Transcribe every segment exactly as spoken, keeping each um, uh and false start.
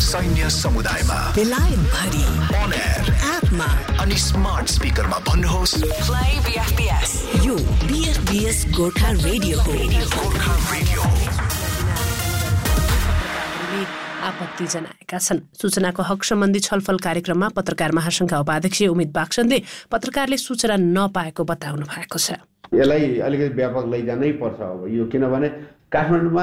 सैन्य समुदायमा बेलायतभरि on air एपमा अनि स्मार्ट स्पिकरमा भन्नुहोस् प्ले बीएफबीएस। यो बीएफबीएस गोर्खा रेडियो हो। गोर्खा रेडियो आपत्ति जनाएका छन्। सूचनाको हक सम्बन्धी छलफल कार्यक्रममा पत्रकार महासंघका उपाध्यक्ष उमित बाक्सनले पत्रकारले सूचना नपाएको बताउनु भएको छ। यसलाई अलिकति व्यापक लैजानै पर्छ। अब यो किनभने काठमाडौँमा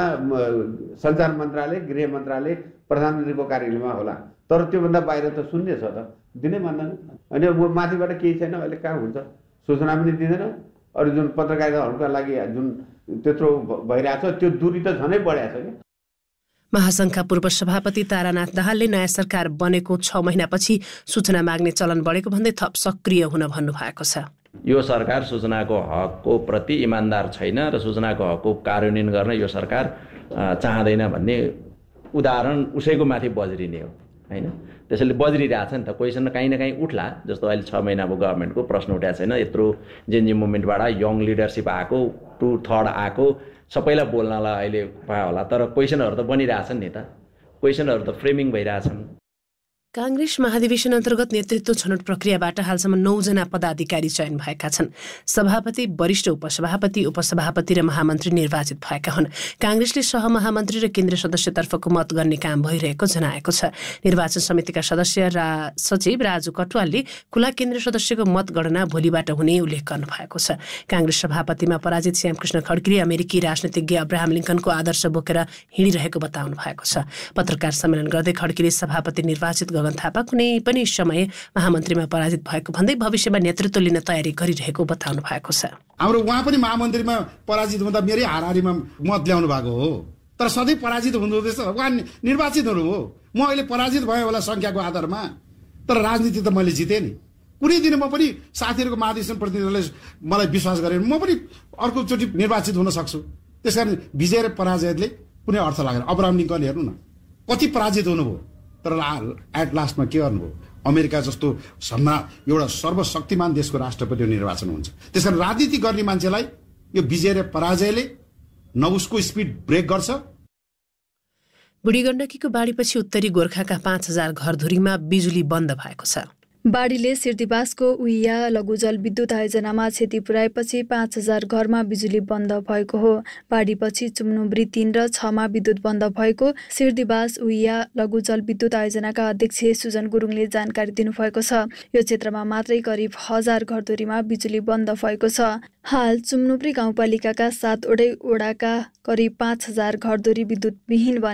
सञ्चार मन्त्रालय, गृह मन्त्रालय, प्रधानमन्त्रीको कार्यालयमा होला, तर त्योभन्दा बाहिर त शून्य छ त, दिनै मान्दैन। अनि माथिबाट केही छैन, अहिले कहाँ हुन्छ, सूचना पनि दिँदैन। अरू जुन पत्रकारिताहरूका लागि जुन त्यत्रो भइरहेछ त्यो दूरी त झनै बढाएको छ क्या। महासंघका पूर्व सभापति तारानाथ दाहालले नयाँ सरकार बनेको छ महिनापछि सूचना माग्ने चलन बढेको भन्दै थप सक्रिय हुन भन्नुभएको छ। यो सरकार सूचनाको हकको प्रति इमान्दार छैन र सूचनाको हकको कार्यान्वयन गर्न यो सरकार चाहँदैन भन्ने उदाहरण उसैको माथि बज्रिने हो हैन। त्यसैले बज्रिरहेछ नि त, क्वेसन काहीँ न काहीँ उठ्ला। जस्तो अहिले छ महिना अब गभर्मेन्टको प्रश्न उठाएको छैन, यत्रो जेनजी मुभमेन्टबाट यङ लिडरसिप आएको, टु थर्ड आएको, सबैलाई बोल्नलाई अहिले पायो होला, तर क्वेसनहरू त बनिरहेछन् नि त, क्वेसनहरू त फ्रेमिङ भइरहेछन्। कांग्रेस महाधिवेशन अन्तर्गत नेतृत्व छनौट प्रक्रियाबाट हालसम्म नौजना पदाधिकारी चयन भएका छन्। सभापति, वरिष्ठ उपसभापति, उपसभापति र महामन्त्री निर्वाचित भएका हुन्। कांग्रेसले सहमहामन्त्री र केन्द्रीय सदस्यतर्फको मत गर्ने काम भइरहेको जनाएको छ। निर्वाचन समितिका सदस्य रा सचिव राजु कटुवालले खुला केन्द्रीय सदस्यको मतगणना भोलिबाट हुने उल्लेख गर्नु भएको छ। कांग्रेस सभापतिमा पराजित श्यामकृष्ण खड्कीले अमेरिकी राजनीतिज्ञ अब्राहम लिङ्कनको आदर्श बोकेर हिँडिरहेको बताउनु भएको छ। पत्रकार सम्मेलन गर्दै खड्कीले सभापति निर्वाचित गगन थापा कुनै पनि समय महामन्त्रीमा पराजित भएको भन्दै भविष्यमा नेतृत्व लिन तयारी गरिरहेको बताउनु भएको छ। हाम्रो उहाँ पनि महामन्त्रीमा पराजित हुँदा मेरै हाराहारीमा मत ल्याउनु भएको हो, तर सधैँ पराजित हुनुहुँदैछ। उहाँ निर्वाचित हुनु हो, म अहिले पराजित भएँ होला संख्याको आधारमा, तर राजनीति त मैले जितेँ नि। कुनै दिन म पनि साथीहरूको महाधिवेशन प्रतिनिधिले मलाई विश्वास गरेर म पनि अर्कोचोटि निर्वाचित हुन सक्छु। त्यसकारण विजय र पराजयले कुनै अर्थ लागेन। अब्राहम लिङ्कन हेर्नु न, कति पराजित हुनुभयो, तर एट लास्टमा के गर्नुभयो? अमेरिका जस्तो सम्मा एउटा सर्वशक्तिमान देशको राष्ट्रपति निर्वाचन हुन्छ। त्यसकारण राजनीति गर्ने मान्छेलाई यो विजय र पराजयले न उसको स्पिड ब्रेक गर्छ। बुढी गण्डकीको बाढीपछि उत्तरी गोर्खाका पाँच हजार घरधुरीमा बिजुली बन्द भएको छ। बाढीले सिर्दिवासको उइया लघु जलविद्युत आयोजनामा क्षति पुर्याएपछि पाँच हजार घरमा बिजुली बन्द भएको हो। बाढीपछि चुम्नुब्री तीन र छमा विद्युत बन्द भएको सिर्दिवास उइया लघु जलविद्युत आयोजनाका अध्यक्ष सुजन गुरुङले जानकारी दिनुभएको छ। यो क्षेत्रमा मात्रै करिब हजार घरधुरीमा बिजुली बन्द भएको छ। हाल चुम्नुब्री गाउँपालिकाका सातवटै ओडाका करिब पाँच हजार घरधुरी विद्युतविहीन